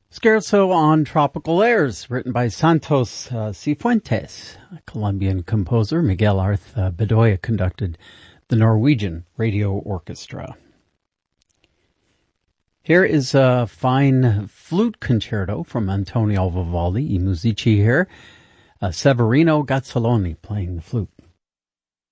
Scherzo on Tropical Airs, written by Santos Cifuentes. Colombian composer Miguel Arth Bedoya conducted the Norwegian Radio Orchestra. Here is a fine flute concerto from Antonio Vivaldi, I Musici here. Severino Gazzoloni playing the flute.